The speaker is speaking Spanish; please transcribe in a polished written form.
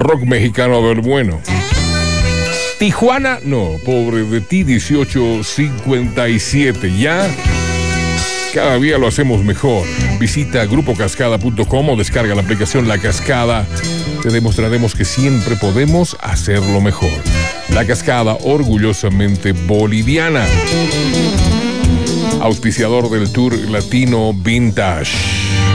rock mexicano del bueno. Tijuana, no, pobre de ti, 1857, ya. Cada día lo hacemos mejor. Visita grupocascada.com o descarga la aplicación La Cascada. Te demostraremos que siempre podemos hacerlo mejor. La Cascada, orgullosamente boliviana. Auspiciador del Tour Latino Vintage.